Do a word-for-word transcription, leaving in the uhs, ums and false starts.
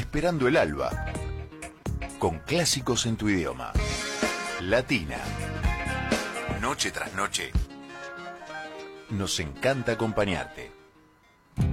Esperando el alba, con clásicos en tu idioma. Latina. Noche tras noche. Nos encanta acompañarte.